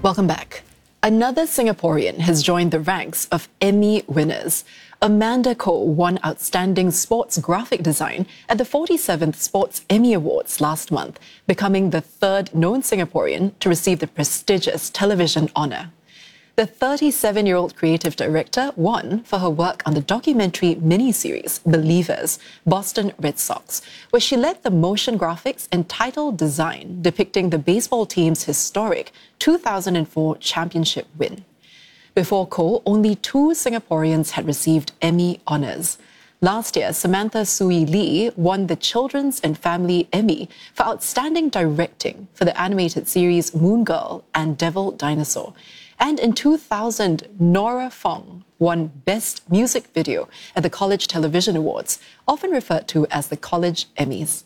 Welcome back. Another Singaporean has joined the ranks of Emmy winners. Amanda Koh won Outstanding Sports Graphic Design at the 47th Sports Emmy Awards last month, becoming the third known Singaporean to receive the prestigious television honour. The 37-year-old creative director won for her work on the documentary miniseries Believers, Boston Red Sox, where she led the motion graphics and title design depicting the baseball team's historic 2004 championship win. Before Koh, only 2 Singaporeans had received Emmy honours. Last year, Samantha Sui Lee won the Children's and Family Emmy for Outstanding Directing for the animated series Moon Girl and Devil Dinosaur. And in 2000, Nora Fong won Best Music Video at the College Television Awards, often referred to as the College Emmys.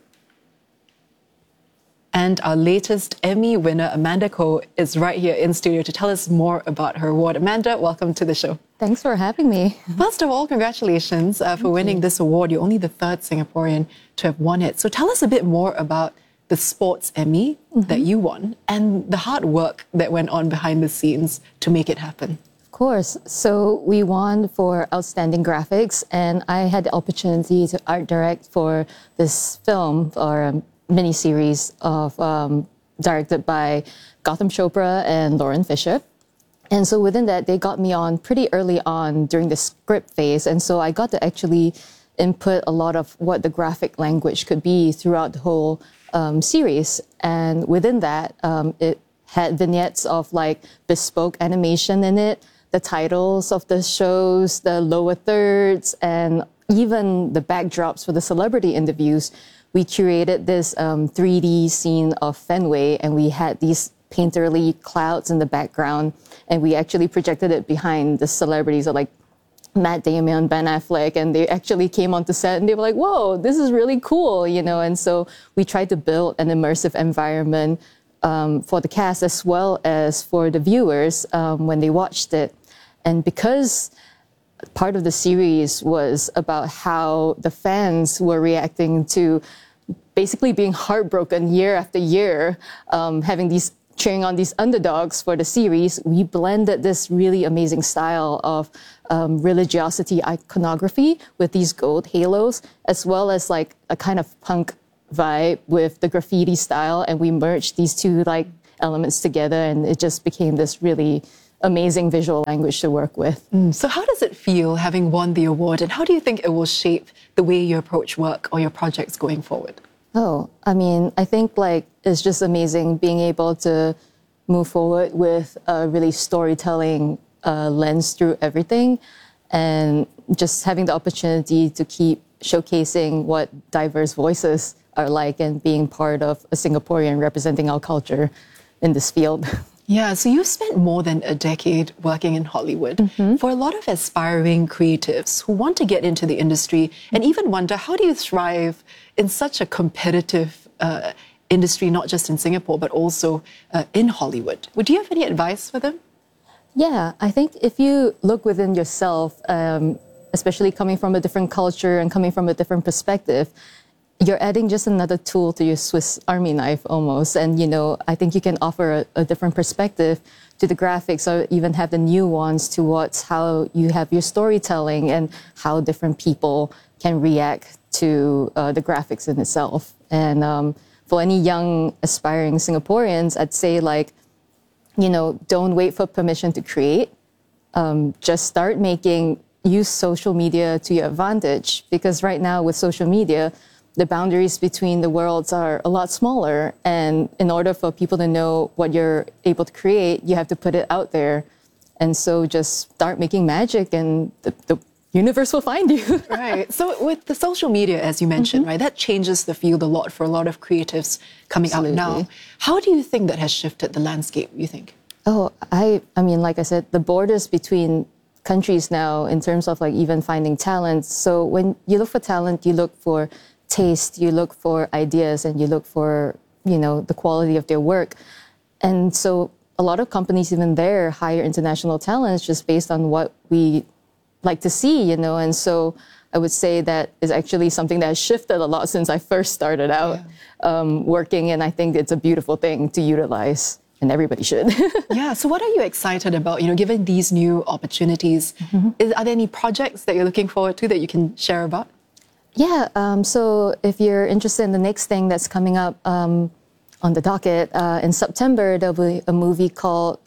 And our latest Emmy winner, Amanda Koh, is right here in studio to tell us more about her award. Amanda, welcome to the show. Thanks for having me. First of all, congratulations for winning this award. You're only the third Singaporean to have won it. So tell us a bit more about the Sports Emmy that you won and the hard work that went on behind the scenes to make it happen. Of course. So we won for Outstanding Graphics, and I had the opportunity to art direct for this film or miniseries of directed by Gautam Chopra and Lauren Fisher. And so within that, they got me on pretty early on during the script phase. And so I got to actually input a lot of what the graphic language could be throughout the whole series. And within that, it had vignettes of like bespoke animation in it, the titles of the shows, the lower thirds, and even the backdrops for the celebrity interviews. We curated this 3D scene of Fenway, and we had these painterly clouds in the background, and we actually projected it behind the celebrities like Matt Damon, Ben Affleck, and they actually came onto set and they were like, whoa, this is really cool, you know. And so we tried to build an immersive environment for the cast as well as for the viewers when they watched it. And because part of the series was about how the fans were reacting to basically being heartbroken year after year, cheering on these underdogs for the series, we blended this really amazing style of religiosity iconography with these gold halos, as well as like a kind of punk vibe with the graffiti style. And we merged these two like elements together, and it just became this really amazing visual language to work with. So how does it feel having won the award, and how do you think it will shape the way you approach work or your projects going forward? Oh, I mean, I think like it's just amazing being able to move forward with a really storytelling lens through everything, and just having the opportunity to keep showcasing what diverse voices are like and being part of a Singaporean representing our culture in this field. Yeah, so you've spent more than a decade working in Hollywood. For a lot of aspiring creatives who want to get into the industry and even wonder, how do you thrive in such a competitive industry, not just in Singapore, but also in Hollywood? Would you have any advice for them? Yeah, I think if you look within yourself, especially coming from a different culture and coming from a different perspective, you're adding just another tool to your Swiss Army knife almost. And, you know, I think you can offer a different perspective to the graphics, or even have the nuance towards how you have your storytelling and how different people can react to the graphics in itself. And for any young aspiring Singaporeans, I'd say like, you know, don't wait for permission to create. Just start making, use social media to your advantage, because right now with social media, the boundaries between the worlds are a lot smaller. And in order for people to know what you're able to create, you have to put it out there. And so just start making magic, and the universe will find you. Right. So with the social media, as you mentioned, right, that changes the field a lot for a lot of creatives coming out now. How do you think that has shifted the landscape, you think? Oh, I mean, like I said, the borders between countries now in terms of like even finding talent. So when you look for talent, you look for taste, you look for ideas, and you look for, you know, the quality of their work. And so a lot of companies even there hire international talents just based on what we like to see, you know. And so I would say that is actually something that has shifted a lot since I first started out working, and I think it's a beautiful thing to utilize. and everybody should. Yeah. So what are you excited about, given these new opportunities? Are there any projects that you're looking forward to that you can share about? Yeah. So if you're interested in the next thing that's coming up on the docket, in September, there'll be a movie called,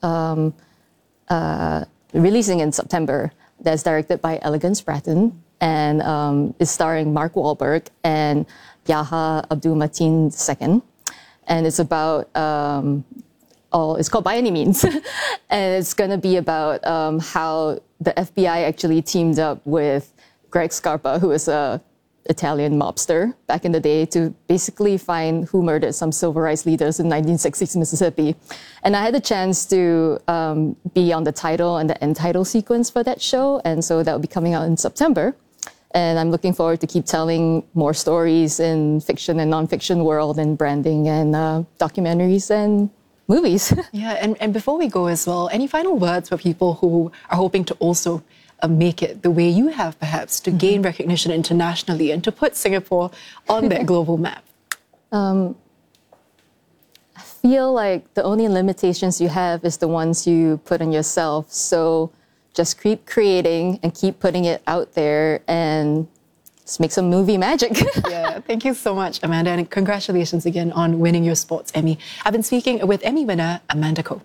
releasing in September, that's directed by Elegance Bratton and is starring Mark Wahlberg and Yahya Abdul-Mateen II. And it's about, it's called By Any Means. And it's going to be about how the FBI actually teamed up with Greg Scarpa, who is a Italian mobster back in the day, to basically find who murdered some civil rights leaders in 1960s Mississippi. And I had the chance to be on the title and the end title sequence for that show. And so that will be coming out in September. And I'm looking forward to keep telling more stories in fiction and nonfiction world and branding and documentaries and movies. Yeah, and before we go as well, any final words for people who are hoping to also make it the way you have, perhaps, to gain recognition internationally and to put Singapore on that global map? I feel like the only limitations you have is the ones you put on yourself. So just keep creating and keep putting it out there and let's make some movie magic. Yeah, thank you so much, Amanda, and congratulations again on winning your Sports Emmy. I've been speaking with Emmy winner Amanda Koh.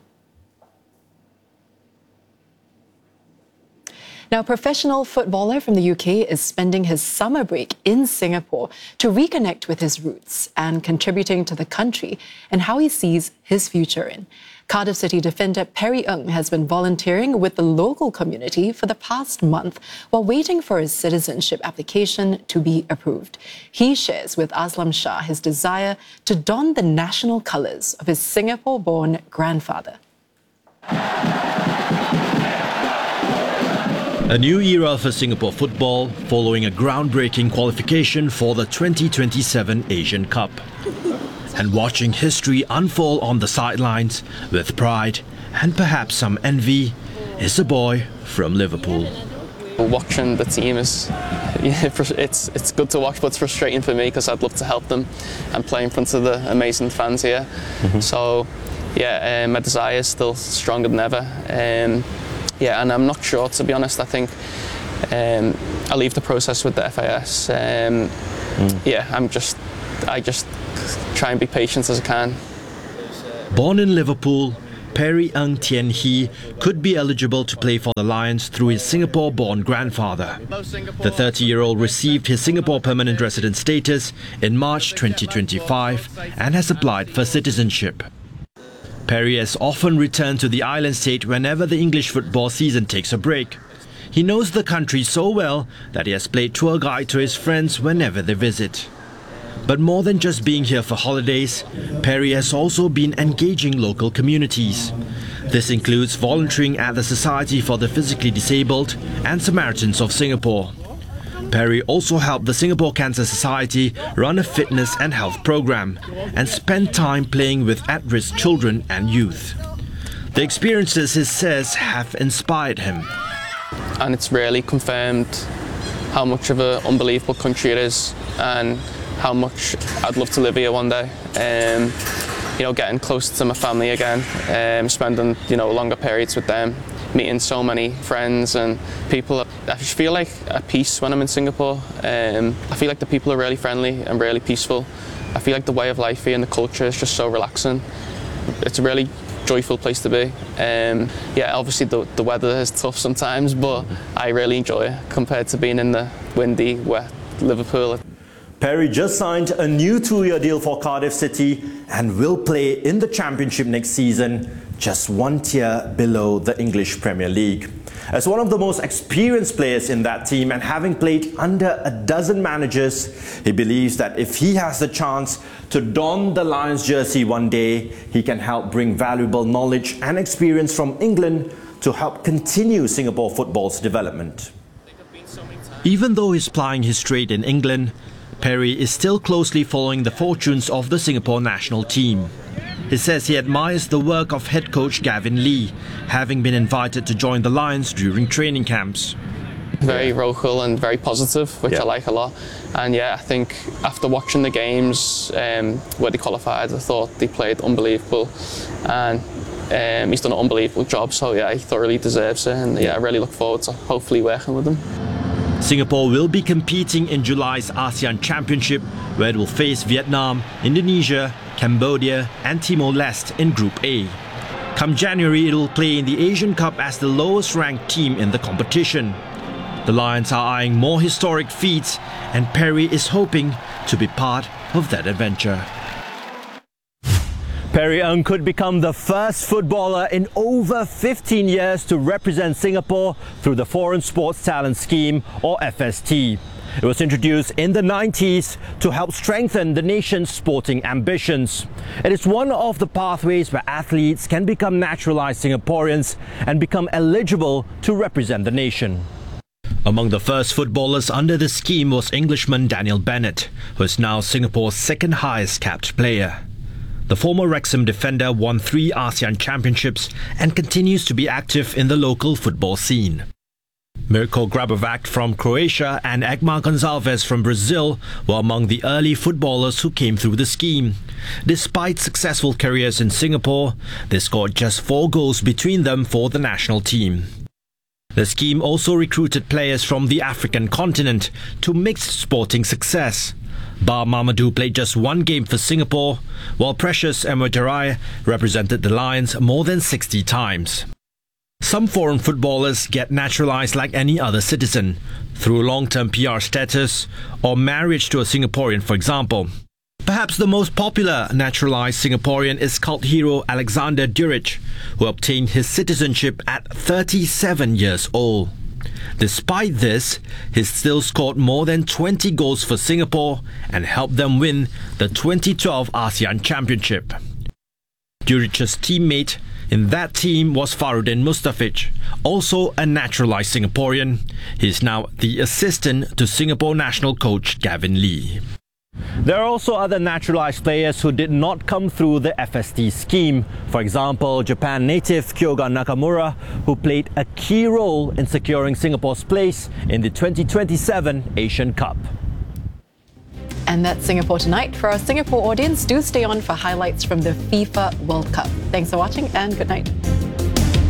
Now, a professional footballer from the UK is spending his summer break in Singapore to reconnect with his roots and contributing to the country and how he sees his future in. Cardiff City defender Perry Ng has been volunteering with the local community for the past month while waiting for his citizenship application to be approved. He shares with Aslam Shah his desire to don the national colours of his Singapore-born grandfather. A new era for Singapore football following a groundbreaking qualification for the 2027 Asian Cup. And watching history unfold on the sidelines with pride and perhaps some envy is a boy from Liverpool. Watching the team is, it's good to watch, but it's frustrating for me because I'd love to help them and play in front of the amazing fans here. So, yeah, my desire is still stronger than ever. Yeah, and I'm not sure, to be honest. I think I'll leave the process with the FAS. Yeah, I just try and be patient as I can. Born in Liverpool, Perry Ng Tien Hee could be eligible to play for the Lions through his Singapore-born grandfather. The 30-year-old received his Singapore permanent resident status in March 2025 and has applied for citizenship. Perry has often returned to the island state whenever the English football season takes a break. He knows the country so well that he has played tour guide to his friends whenever they visit. But more than just being here for holidays, Perry has also been engaging local communities. This includes volunteering at the Society for the Physically Disabled and Samaritans of Singapore. Perry also helped the Singapore Cancer Society run a fitness and health program and spent time playing with at-risk children and youth. The experiences, he says, have inspired him. And it's really confirmed how much of an unbelievable country it is and how much I'd love to live here one day. You know, getting closer to my family again, spending, longer periods with them, meeting so many friends and people. I just feel like at peace when I'm in Singapore. I feel like the people are really friendly and really peaceful. I feel like the way of life here and the culture is just so relaxing. It's a really joyful place to be. Yeah, obviously the weather is tough sometimes, but I really enjoy it compared to being in the windy, wet Liverpool. Perry just signed a new 2-year deal for Cardiff City and will play in the Championship next season, just one tier below the English Premier League. As one of the most experienced players in that team and having played under a dozen managers, he believes that if he has the chance to don the Lions jersey one day, he can help bring valuable knowledge and experience from England to help continue Singapore football's development. Even though he's plying his trade in England, Perry is still closely following the fortunes of the Singapore national team. He says he admires the work of head coach Gavin Lee, having been invited to join the Lions during training camps. Very vocal and very positive, which I like a lot. And yeah, I think after watching the games where they qualified, I thought they played unbelievable. and he's done an unbelievable job, so yeah, he thoroughly deserves it, and yeah, I really look forward to hopefully working with him. Singapore will be competing in July's ASEAN Championship, where it will face Vietnam, Indonesia, Cambodia and Timor-Leste in Group A. Come January, it will play in the Asian Cup as the lowest ranked team in the competition. The Lions are eyeing more historic feats, and Perry is hoping to be part of that adventure. Perry Ng could become the first footballer in over 15 years to represent Singapore through the Foreign Sports Talent Scheme, or FST. It was introduced in the 90s to help strengthen the nation's sporting ambitions. It is one of the pathways where athletes can become naturalized Singaporeans and become eligible to represent the nation. Among the first footballers under the scheme was Englishman Daniel Bennett, who is now Singapore's second highest capped player. The former Wrexham defender won 3 ASEAN championships and continues to be active in the local football scene. Mirko Grabovac from Croatia and Egmar Gonçalves from Brazil were among the early footballers who came through the scheme. Despite successful careers in Singapore, they scored just 4 goals between them for the national team. The scheme also recruited players from the African continent to mixed sporting success. Ba Mamadou played just 1 game for Singapore, while Precious Emeterai represented the Lions more than 60 times. Some foreign footballers get naturalized like any other citizen, through long-term PR status or marriage to a Singaporean, for example. Perhaps the most popular naturalized Singaporean is cult hero Alexander Duric, who obtained his citizenship at 37 years old. Despite this, he still scored more than 20 goals for Singapore and helped them win the 2012 ASEAN Championship. Duric's teammate in that team was Farudin Mustafic, also a naturalized Singaporean. He is now the assistant to Singapore national coach Gavin Lee. There are also other naturalized players who did not come through the FST scheme. For example, Japan native Kyoga Nakamura, who played a key role in securing Singapore's place in the 2027 Asian Cup. And that's Singapore Tonight. For our Singapore audience, do stay on for highlights from the FIFA World Cup. Thanks for watching and good night.